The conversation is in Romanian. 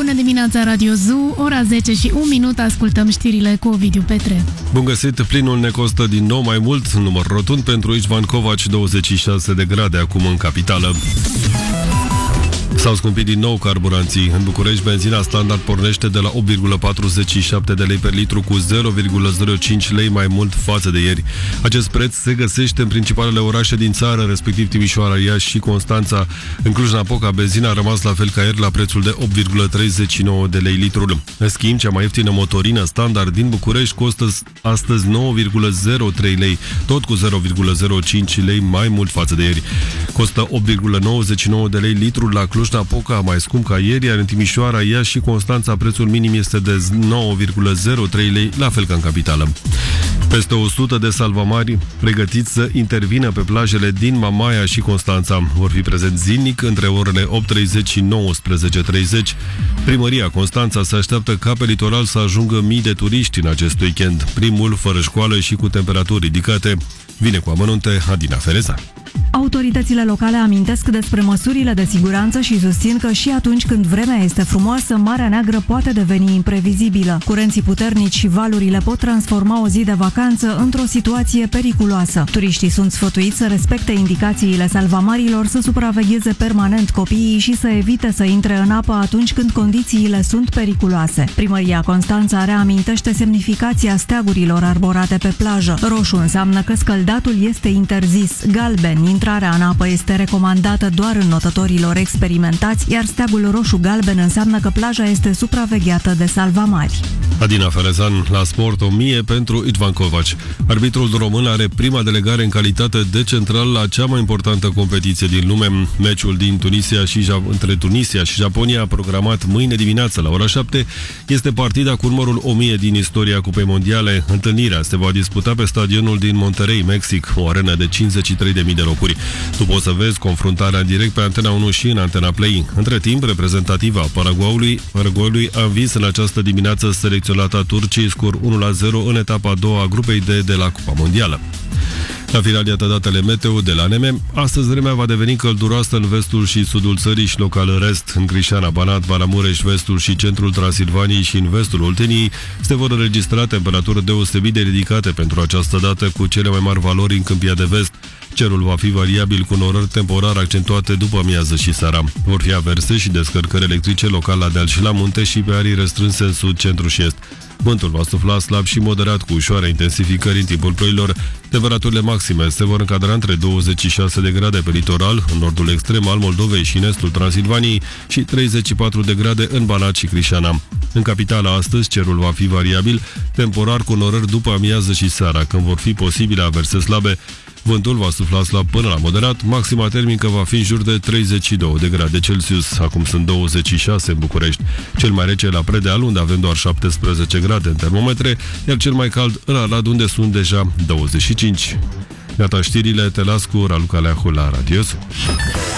Bună dimineața, Radio Zoo, ora 10 și 1 minut, ascultăm știrile cu Ovidiu Petre. Bun găsit, plinul ne costă din nou mai mult, număr rotund pentru Ișvan Covaci, 26 de grade acum în capitală. S-au scumpit din nou carburanții. În București, benzina standard pornește de la 8,47 de lei per litru cu 0,05 lei mai mult față de ieri. Acest preț se găsește în principalele orașe din țară, respectiv Timișoara, Iași și Constanța. În Cluj-Napoca, benzina a rămas la fel ca ieri la prețul de 8,39 de lei litrul. În schimb, cea mai ieftină motorină standard din București costă astăzi 9,03 lei, tot cu 0,05 lei mai mult față de ieri. Costă 8,99 de lei litrul la Cluj-Napoca, mai scump ca ieri, iar în Timișoara, Iași și Constanța prețul minim este de 9,03 lei, la fel ca în capitală. Peste 100 de salvamari pregătiți să intervină pe plajele din Mamaia și Constanța vor fi prezenți zilnic între orele 8:30 și 19:30. Primăria Constanța se așteaptă ca pe litoral să ajungă mii de turiști în acest weekend, primul fără școală și cu temperaturi ridicate. Vine cu amănunte Adina Fereza. Autoritățile locale amintesc despre măsurile de siguranță și susțin că și atunci când vremea este frumoasă, Marea Neagră poate deveni imprevizibilă. Curenții puternici și valurile pot transforma o zi de vacanță într-o situație periculoasă. Turiștii sunt sfătuiți să respecte indicațiile salvamarilor, să supravegheze permanent copiii și să evite să intre în apă atunci când condițiile sunt periculoase. Primăria Constanța reamintește semnificația steagurilor arborate pe plajă. Roșu înseamnă că scăldatul este interzis, galben, intrarea în apă este recomandată doar înotătorilor experimentați, iar steagul roșu-galben înseamnă că plaja este supravegheată de salvamari. Adina Ferezan, la sport, 1000 pentru Ișvan Covaci. Arbitrul român are prima delegare în calitate de central la cea mai importantă competiție din lume. Meciul din între Tunisia și Japonia, programat mâine dimineață la ora 7, este partida cu numărul 1000 din istoria Cupei Mondiale. Întâlnirea se va disputa pe stadionul din Monterrey, Mexic, o arenă de 53.000 de locuri. Tu poți să vezi confruntarea în direct pe Antena 1 și în Antena Play. Între timp, reprezentativa Paraguayului a învins în această dimineață selecționata Turciei scor 1-0 în etapa a doua a grupei D de la Cupa Mondială. La final, iată datele meteo de la ANM. Astăzi vremea va deveni călduroasă în vestul și sudul țării și local în rest. În Crișana, Banat, Maramureș, vestul și centrul Transilvaniei și în vestul Olteniei se vor înregistra temperaturi deosebit de ridicate pentru această dată, cu cele mai mari valori în Câmpia de Vest. Cerul va fi variabil cu norări temporar accentuate după amiază și seara. Vor fi averse și descărcări electrice local la deal și la munte și pe arii restrânse în sud, centru și est. Vântul va sufla slab și moderat cu ușoare intensificări în timpul ploilor. Temperaturile maxime se vor încadra între 26 de grade pe litoral, în nordul extrem al Moldovei și în estul Transilvaniei și 34 de grade în Banat și Crișana. În capitală astăzi cerul va fi variabil, temporar cu norări după amiază și seara, când vor fi posibile averse slabe. Vântul va sufla slab până la moderat, maxima termică va fi în jur de 32 de grade Celsius. Acum sunt 26 în București. Cel mai rece la Predeal, unde avem doar 17 grade în termometre, iar cel mai cald în Arad, unde sunt deja 25. Gata știrile, te las cu Raluca Leahu la Radio.